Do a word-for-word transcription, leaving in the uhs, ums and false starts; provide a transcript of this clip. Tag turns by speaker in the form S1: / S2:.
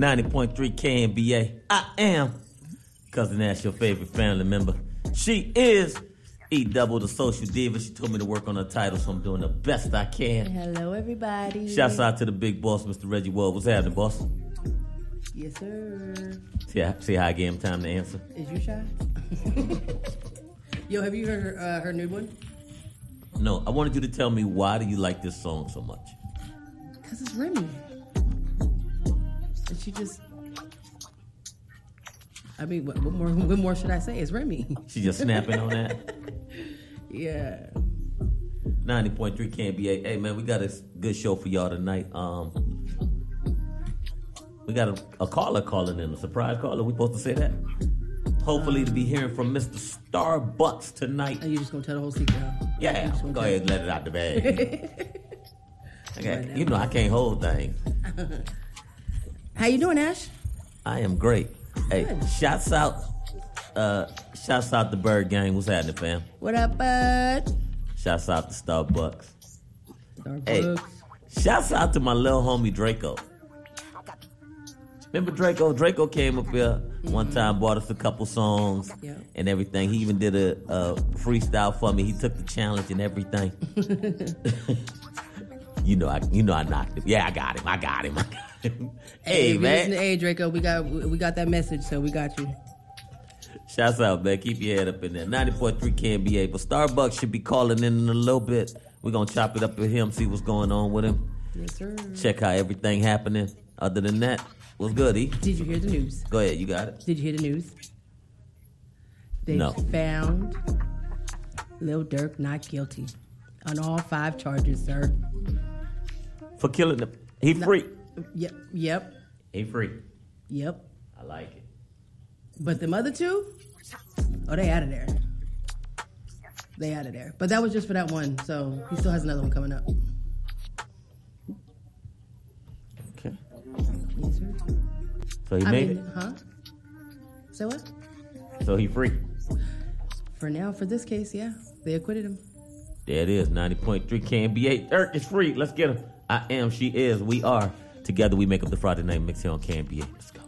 S1: ninety point three K N B A. I am Cousin Ash, your favorite family member. She is E-Double, the social diva. She told me to work on her title, so I'm doing the best I can.
S2: Hello, everybody.
S1: Shouts out to the big boss, Mister Reggie Ward. What's happening, boss?
S2: Yes, sir.
S1: See how, see how I gave him time to answer?
S2: Is you shy? Yo, have you heard her, uh, her new one?
S1: No, I wanted you to tell me, why do you like this song so much?
S2: Because it's Remy. And she just... I mean, what, what more What more should I say? It's Remy.
S1: She just snapping on that?
S2: Yeah.
S1: ninety point three K N B A. Hey, man, we got a good show for y'all tonight. Um, we got a, a caller calling in, a surprise caller. We supposed to say that? Hopefully, to be hearing from Mister Starbucks tonight.
S2: Are you just going to tell the whole secret? Huh?
S1: Yeah, go ahead and let it out the bag. Okay, you know I can't hold things.
S2: How you doing, Ash?
S1: I am great. Hey,
S2: Good.
S1: shouts out, uh, shouts out the Bird Gang. What's happening, fam?
S2: What up, bud?
S1: Shouts out to Starbucks.
S2: Starbucks.
S1: Hey, shouts out to my little homie Draco. Remember Draco? Draco came up here mm-hmm. one time, bought us a couple songs
S2: yeah.
S1: and everything. He even did a, a freestyle for me. He took the challenge and everything. you know, I you know I knocked him. Yeah, I got him. I got him. I got him. Hey,
S2: hey
S1: man.
S2: To, hey, Draco, we got we got that message, so we got you.
S1: Shouts out, man. Keep your head up in there. ninety point three K N B A. But Starbucks should be calling in in a little bit. We're going to chop it up with him, see what's going on with him.
S2: Yes, sir.
S1: Check how everything happening. Other than that, what's good, E?
S2: Did you hear the news?
S1: Go ahead, you got it.
S2: Did you hear the news? They
S1: No.
S2: found Lil Durk not guilty on all five charges, sir.
S1: For killing them. He
S2: No.
S1: free.
S2: Yep, yep,
S1: He free.
S2: yep.
S1: I like it.
S2: But them other two, oh, they out of there. They out of there. But that was just for that one, so he still has another one coming up.
S1: Okay.
S2: Yes, sir.
S1: So he
S2: I
S1: made
S2: mean,
S1: it?
S2: huh? So what?
S1: So he free.
S2: For now, for this case, yeah, they acquitted him.
S1: There it is. ninety point three K N B A. Dirk is free. Let's get him. I am, she is, we are. Together we make up the Friday Night Mix here on K N B A. Let's go.